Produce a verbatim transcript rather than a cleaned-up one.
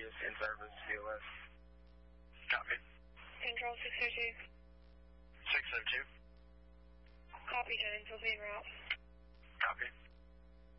radius, in service, C O S. Copy. Control six oh two. six oh two. Copy, Jennings. We'll be en route. Copy.